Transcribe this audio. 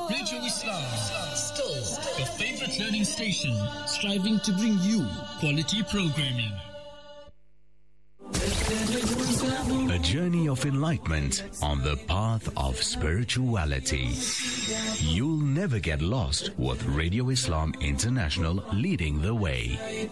Radio Islam, still your favorite learning station, striving to bring you quality programming. A journey of enlightenment on the path of spirituality. You'll never get lost with Radio Islam International leading the way.